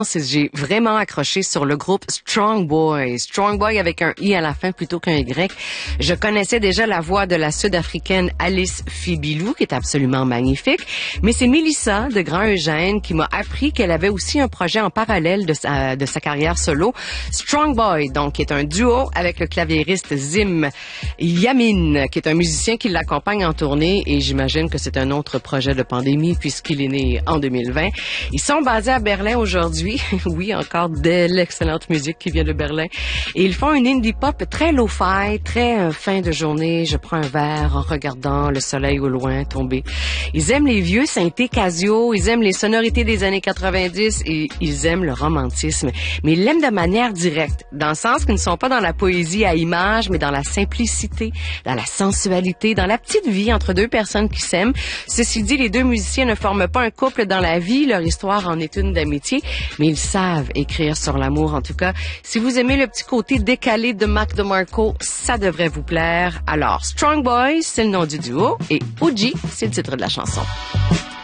J'ai vraiment accroché sur le groupe Strong Boy. Strong Boy avec un I à la fin plutôt qu'un Y. Je connaissais déjà la voix de la Sud-Africaine Alice Fibilou, qui est absolument magnifique. Mais c'est Mélissa de Grand Eugène qui m'a appris qu'elle avait aussi un projet en parallèle de sa carrière solo. Strong Boy, donc, qui est un duo avec le claviériste Zim Yamin, qui est un musicien qui l'accompagne en tournée. Et j'imagine que c'est un autre projet de pandémie puisqu'il est né en 2020. Ils sont basés à Berlin aujourd'hui. Oui, encore de l'excellente musique qui vient de Berlin. Et ils font une indie pop très lo-fi, très fin de journée. Je prends un verre en regardant le soleil au loin tomber. Ils aiment les vieux synthés Casio, ils aiment les sonorités des années 90 et ils aiment le romantisme. Mais ils l'aiment de manière directe, dans le sens qu'ils ne sont pas dans la poésie à images, mais dans la simplicité, dans la sensualité, dans la petite vie entre deux personnes qui s'aiment. Ceci dit, les deux musiciens ne forment pas un couple dans la vie, leur histoire en est une d'amitié, mais ils savent écrire sur l'amour. En tout cas, si vous aimez le petit côté décalé de Mac DeMarco, ça devrait vous plaire. Alors, Strong Boy, c'est le nom du duo et OG, c'est le titre de la chanson.